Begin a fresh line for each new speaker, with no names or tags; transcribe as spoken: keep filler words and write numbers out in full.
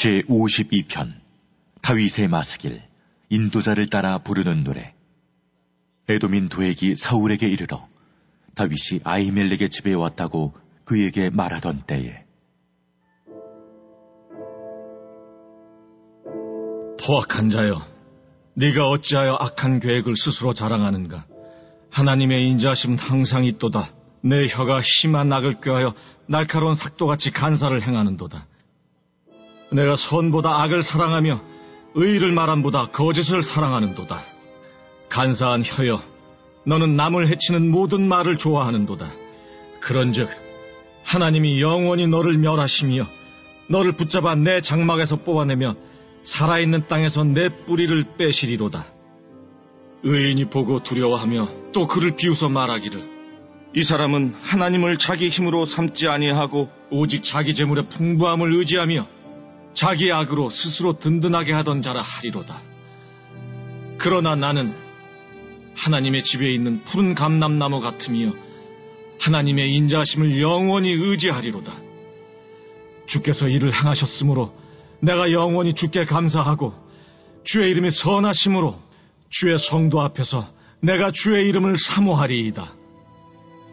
제오십이 편 다윗의 마스길 인도자를 따라 부르는 노래. 에돔인 도액이 사울에게 이르러 다윗이 아히멜렉의 집에 왔다고 그에게 말하던 때에,
포악한 자여, 네가 어찌하여 악한 계획을 스스로 자랑하는가? 하나님의 인자하심은 항상 있도다. 내 혀가 심한 악을 꾀하여 날카로운 삭도같이 간사를 행하는도다. 내가 선보다 악을 사랑하며 의를 말함보다 거짓을 사랑하는도다. 간사한 혀여, 너는 남을 해치는 모든 말을 좋아하는도다. 그런즉 하나님이 영원히 너를 멸하시며 너를 붙잡아 내 장막에서 뽑아내며 살아있는 땅에서 내 뿌리를 빼시리로다. 의인이 보고 두려워하며 또 그를 비웃어 말하기를, 이 사람은 하나님을 자기 힘으로 삼지 아니하고 오직 자기 재물의 풍부함을 의지하며 자기 악으로 스스로 든든하게 하던 자라 하리로다. 그러나 나는 하나님의 집에 있는 푸른 감람나무 같으며 하나님의 인자하심을 영원히 의지하리로다. 주께서 이를 행하셨으므로 내가 영원히 주께 감사하고 주의 이름이 선하심으로 주의 성도 앞에서 내가 주의 이름을 사모하리이다.